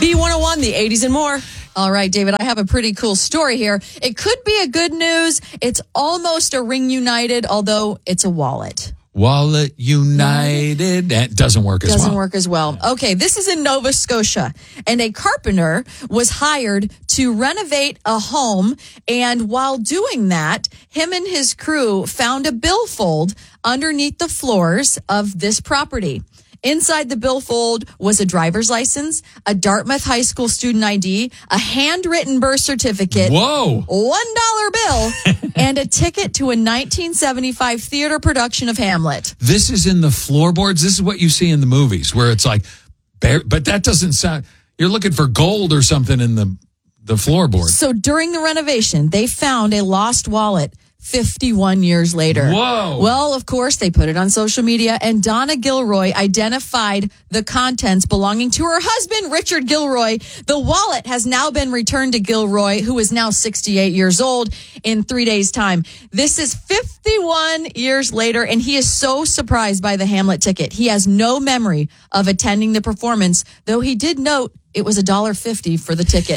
B101, the 80s and more. All right, David, I have a pretty cool story here. It could be a good news. It's almost a Ring United, although it's a wallet. Wallet United. That doesn't work as well. Doesn't work as well. Okay, this is in Nova Scotia, and a carpenter was hired to renovate a home, and while doing that, him and his crew found a billfold underneath the floors of this property. Inside the billfold was a driver's license, a Dartmouth High School student ID, a handwritten birth certificate, Whoa. $1 bill, and a ticket to a 1975 theater production of Hamlet. This is in the floorboards. This is what you see in the movies where it's like, but that doesn't sound, you're looking for gold or something in the floorboard. So during the renovation, they found a lost wallet 51 years later. Whoa. Well, of course, they put it on social media, and Donna Gilroy identified the contents belonging to her husband, Richard Gilroy. The wallet has now been returned to Gilroy, who is now 68 years old, in 3 days' time. This is 51 years later, and he is so surprised by the Hamlet ticket. He has no memory of attending the performance, though he did note it was $1.50 for the ticket.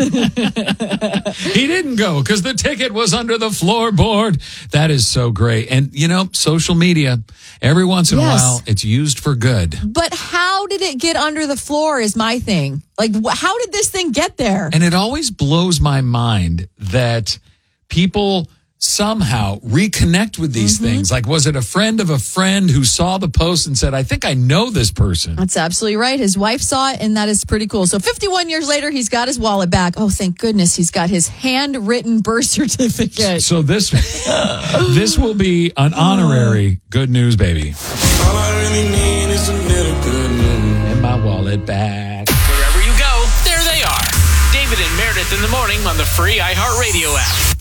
He didn't go because the ticket was under the floorboard. That is so great. And, social media, every once in a while, it's used for good. But how did it get under the floor is my thing. Like, how did this thing get there? And it always blows my mind that people somehow reconnect with these things. Like, was it a friend of a friend who saw the post and said, I think I know this person? That's absolutely right. His wife saw it, and that is pretty cool. So 51 years later, he's got his wallet back. Oh, thank goodness. He's got his handwritten birth certificate. So this will be an honorary good news baby. All I really need is a little good news. And my wallet back. Wherever you go, there they are. David and Meredith in the morning on the free iHeartRadio app.